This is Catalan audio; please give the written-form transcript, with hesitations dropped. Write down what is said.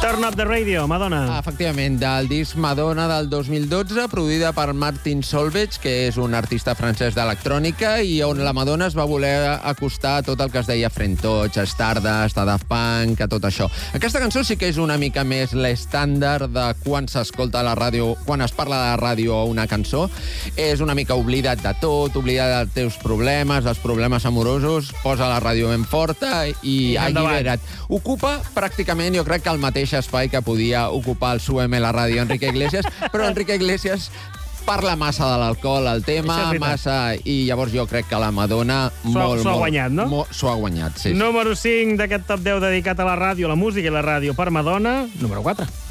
Turn Up the Radio, Madonna. Efectivament, del disc Madonna del 2012, produïda per Martin Solveig, que és un artista francès d'electrònica, i on la Madonna es va voler acostar a tot el que es deia French Touch, Stardust, a Daft Punk, a tot això. Aquesta cançó sí que és una mica més l'estàndard de quan s'escolta a la ràdio, quan es parla de la ràdio o una cançó. És una mica oblida't de tot, oblida't dels teus problemes, dels problemes amorosos, posa la ràdio ben forta i allibera't. Ocupa pràcticament, jo crec que el mateix espai que podia ocupar el SUM a la ràdio Enrique Iglesias, però Enrique Iglesias parla massa de l'alcohol, el tema, massa... I llavors jo crec que la Madonna... S'ho ha guanyat, no? S'ho ha guanyat, sí. Número 5 d'aquest top 10 dedicat a la ràdio, la música i la ràdio per Madonna. Número 4.